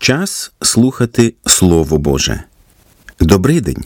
Час слухати Слово Боже. Добрий день!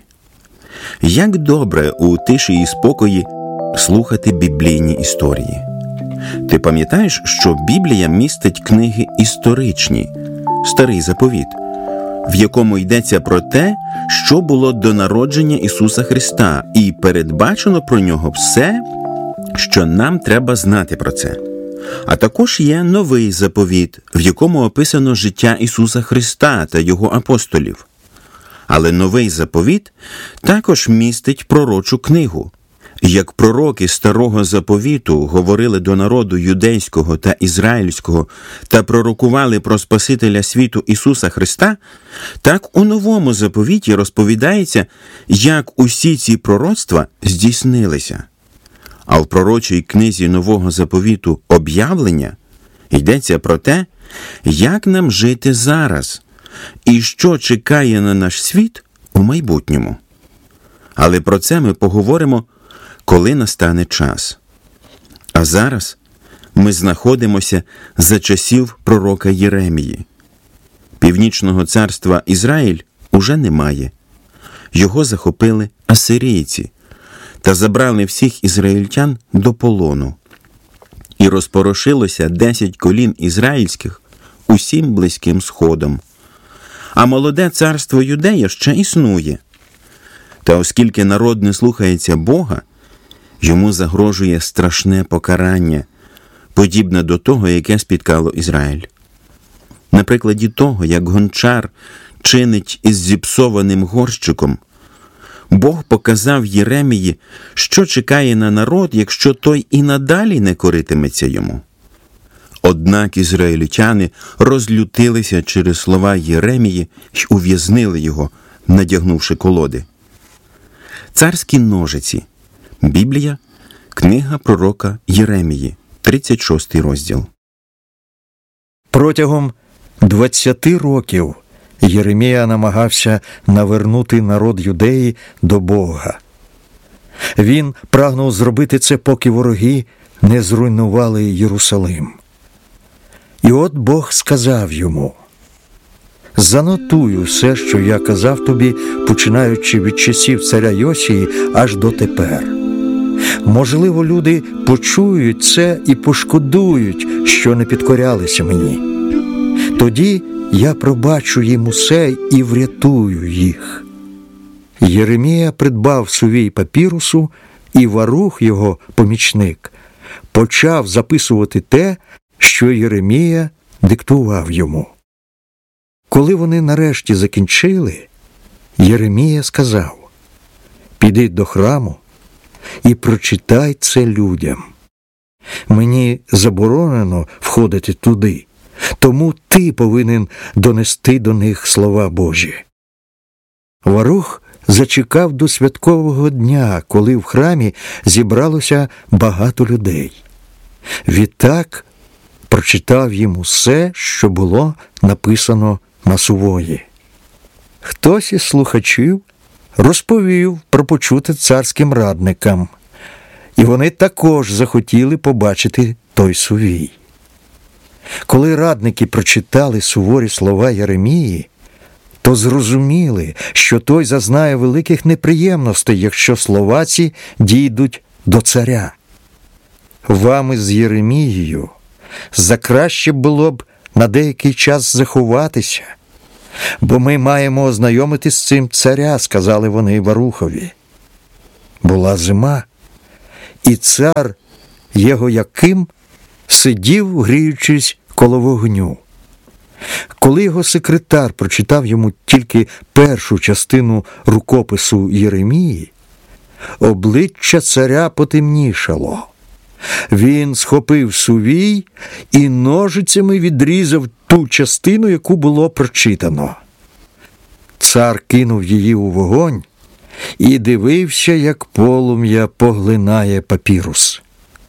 Як добре у тиші і спокої слухати біблійні історії. Ти пам'ятаєш, що Біблія містить книги історичні, Старий Заповіт, в якому йдеться про те, що було до народження Ісуса Христа, і передбачено про Нього все, що нам треба знати про це. А також є Новий Заповіт, в якому описано життя Ісуса Христа та Його апостолів. Але Новий Заповіт також містить пророчу книгу. Як пророки Старого Заповіту говорили до народу юдейського та ізраїльського та пророкували про Спасителя світу Ісуса Христа, так у Новому Заповіті розповідається, як усі ці пророцтва здійснилися. А в пророчій книзі Нового Заповіту «Об'явлення» йдеться про те, як нам жити зараз і що чекає на наш світ у майбутньому. Але про це ми поговоримо, коли настане час. А зараз ми знаходимося за часів пророка Єремії. Північного царства Ізраїль уже немає. Його захопили асирійці та забрали всіх ізраїльтян до полону. І розпорошилося 10 колін ізраїльських усім Близьким Сходом. А молоде царство Юдея ще існує. Та оскільки народ не слухається Бога, йому загрожує страшне покарання, подібне до того, яке спіткало Ізраїль. На прикладі того, як гончар чинить із зіпсованим горщиком, Бог показав Єремії, що чекає на народ, якщо той і надалі не коритиметься йому. Однак ізраїльтяни розлютилися через слова Єремії й ув'язнили його, надягнувши колоди. Царські ножиці. Біблія, книга пророка Єремії, 36 розділ. Протягом 20 років Єремія намагався навернути народ Юдеї до Бога. Він прагнув зробити це, поки вороги не зруйнували Єрусалим. І от Бог сказав йому: «Занотуй все, що я казав тобі, починаючи від часів царя Йосії аж дотепер. Можливо, люди почують це і пошкодують, що не підкорялися мені. Тоді я пробачу їм усе і врятую їх». Єремія придбав сувій папірусу, і Варух, його помічник, почав записувати те, що Єремія диктував йому. Коли вони нарешті закінчили, Єремія сказав: «Піди до храму і прочитай це людям. Мені заборонено входити туди, тому ти повинен донести до них слова Божі». Варух зачекав до святкового дня, коли в храмі зібралося багато людей. Відтак прочитав їм усе, що було написано на сувої. Хтось із слухачів розповів про почуте царським радникам, і вони також захотіли побачити той сувій. Коли радники прочитали суворі слова Єремії, то зрозуміли, що той зазнає великих неприємностей, якщо слова ці дійдуть до царя. Вам із Єремією закраще було б на деякий час заховатися, бо ми маємо ознайомити з цим царя, сказали вони Варухові. Була зима, і цар Єгояким сидів, гріючись коло вогню. Коли його секретар прочитав йому тільки першу частину рукопису Єремії, обличчя царя потемнішало. Він схопив сувій і ножицями відрізав ту частину, яку було прочитано. Цар кинув її у вогонь і дивився, як полум'я поглинає папірус.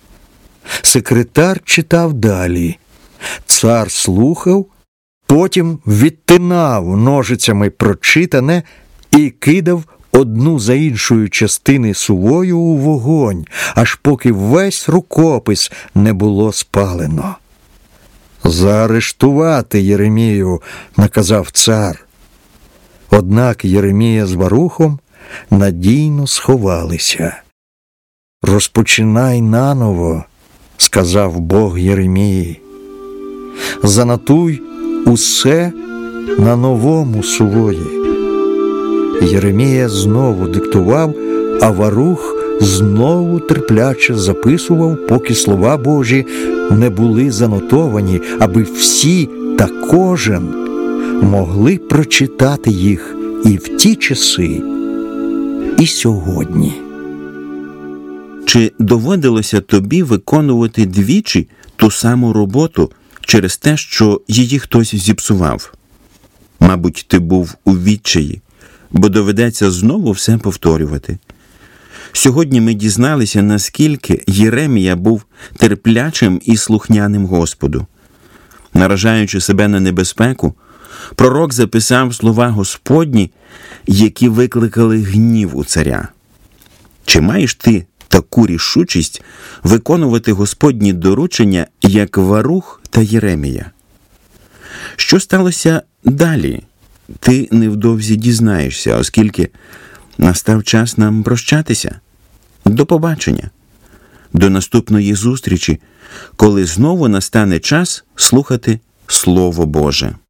Секретар читав далі. Цар слухав, потім відтинав ножицями прочитане і кидав одну за іншою частини сувою у вогонь, аж поки весь рукопис не було спалено. «Заарештувати Єремію», – наказав цар. Однак Єремія з Варухом надійно сховалися. «Розпочинай наново», – сказав Бог Єремії. «Занотуй усе на новому сувої». Єремія знову диктував, а Варух знову терпляче записував, поки слова Божі не були занотовані, аби всі та кожен могли прочитати їх і в ті часи, і сьогодні. Чи доводилося тобі виконувати двічі ту саму роботу через те, що її хтось зіпсував? Мабуть, ти був у відчаї, бо доведеться знову все повторювати. Сьогодні ми дізналися, наскільки Єремія був терплячим і слухняним Господу. Наражаючи себе на небезпеку, пророк записав слова Господні, які викликали гнів у царя. Чи маєш ти таку рішучість виконувати Господні доручення, як Варух та Єремія? Що сталося далі? Ти невдовзі дізнаєшся, оскільки настав час нам прощатися. До побачення. До наступної зустрічі, коли знову настане час слухати Слово Боже.